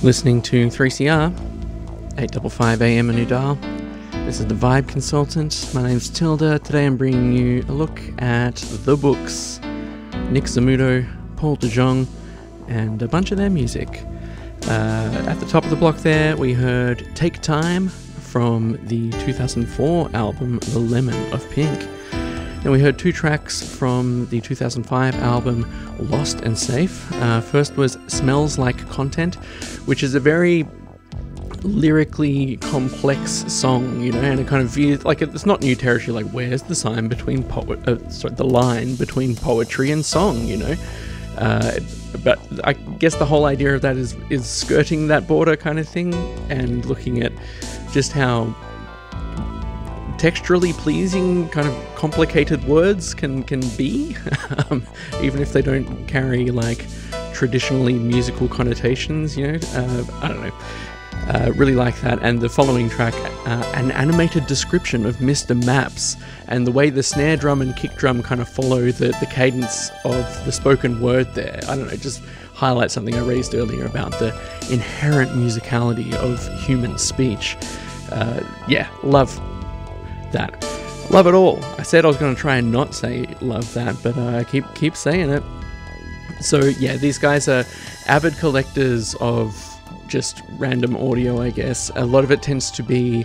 Listening to 3CR, 855 AM a new dial. This is the Vibe Consultant. My name's Tilda. Today I'm bringing you a look at The Books, Nick Zamudo, Paul de Jong, and a bunch of their music. At the top of the block there, we heard Take Time from the 2004 album The Lemon of Pink. Then we heard two tracks from the 2005 album Lost and Safe. First was Smells Like Content, which is a very lyrically complex song, you know, and it kind of views, like, it's not new territory, like, where's the sign between the line between poetry and song, you know? But I guess the whole idea of that is skirting that border kind of thing, and looking at just how texturally pleasing kind of complicated words can be, even if they don't carry like traditionally musical connotations, you know. I don't know. Really like that. And the following track, an animated description of Mr. Maps, and the way the snare drum and kick drum kind of follow the cadence of the spoken word there. I don't know, just highlight something I raised earlier about the inherent musicality of human speech. Yeah, love that. Love it all. I said I was going to try and not say love that, but I keep saying it. So yeah, these guys are avid collectors of just random audio, I guess. A lot of it tends to be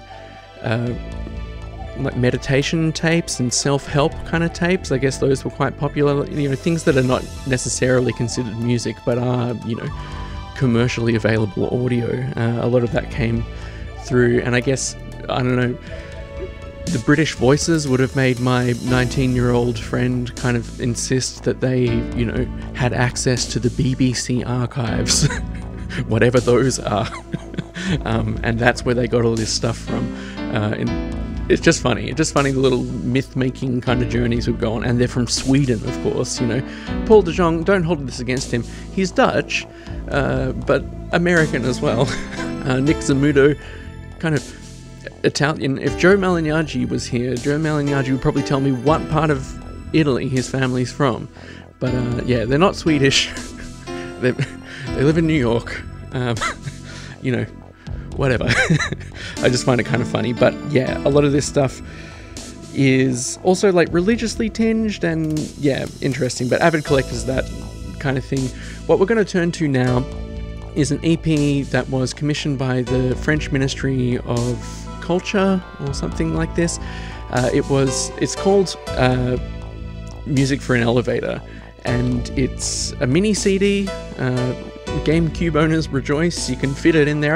like meditation tapes and self-help kind of tapes. I guess those were quite popular, you know, things that are not necessarily considered music but are, you know, commercially available audio. A lot of that came through, and I guess, I don't know, the British Voices would have made my 19-year-old friend kind of insist that they, you know, had access to the BBC archives, whatever those are. And that's where they got all this stuff from. It's just funny. It's just funny, the little myth-making kind of journeys we've gone. And they're from Sweden, of course, you know. Paul de Jong, don't hold this against him. He's Dutch, but American as well. Nick Zamudo, kind of Italian. If Joe Malignaggi was here, Joe Malignaggi would probably tell me what part of Italy his family's from. But yeah, they're not Swedish. They live in New York. You know, whatever. I just find it kind of funny. But yeah, a lot of this stuff is also like religiously tinged and yeah, interesting. But avid collectors, that kind of thing. What we're going to turn to now is an EP that was commissioned by the French Ministry of Culture or something like this. It's called Music for an Elevator, and it's a mini CD. GameCube owners rejoice, you can fit it in there.